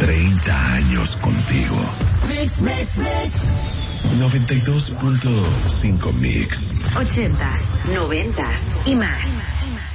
30 años contigo. Mix. 92.5 Mix. 80s, 90s y más.